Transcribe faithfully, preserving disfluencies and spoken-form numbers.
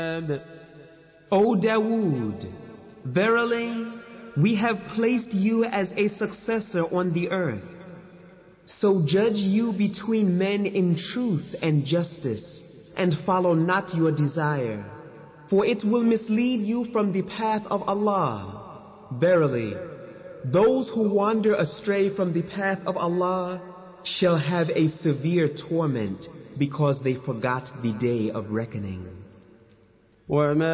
O Dawood, verily, we have placed you as a successor on the earth. So judge you between men in truth and justice, and follow not your desire, for it will mislead you from the path of Allah. Verily, those who wander astray from the path of Allah shall have a severe torment because they forgot the day of reckoning.